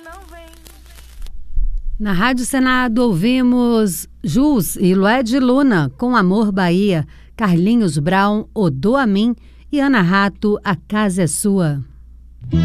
Na Rádio Senado ouvimos Jus e Lued Luna com Amor Bahia, Carlinhos Brown, Odô a Mim e Ana Rato, A Casa é Sua.